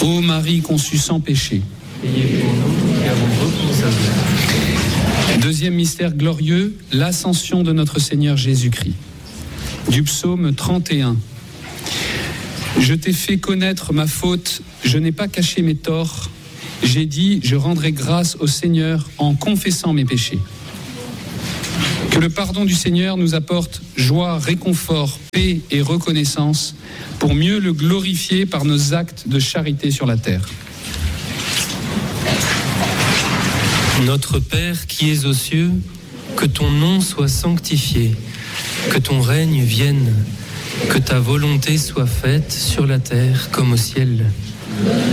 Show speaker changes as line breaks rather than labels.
Ô Marie conçue sans péché.
Priez pour nous qui avons recours à vous.
Deuxième mystère glorieux, l'ascension de notre Seigneur Jésus-Christ. Du psaume 31. Je t'ai fait connaître ma faute, je n'ai pas caché mes torts. J'ai dit, je rendrai grâce au Seigneur en confessant mes péchés. Que le pardon du Seigneur nous apporte joie, réconfort, paix et reconnaissance pour mieux le glorifier par nos actes de charité sur la terre.
Notre Père qui es aux cieux, que ton nom soit sanctifié, que ton règne vienne, que ta volonté soit faite sur la terre comme au ciel.